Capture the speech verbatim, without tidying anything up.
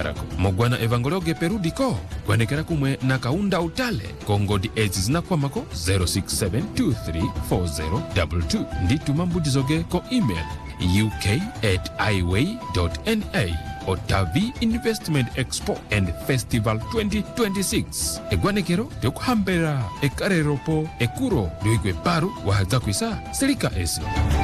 kako. Mogwana evangologe perudiko. Gwanekera kumwe na kaunda utale. Kongodi ezi zinakwamako zero six seven two three four zero two two. Nditu mambudizoge ko email u k at i way dot n a. Otavi Investment Expo and Festival twenty twenty-six. Egwanekero tekuhambera ekareropo ekuro doigwe paru wahazakwisa selika esi.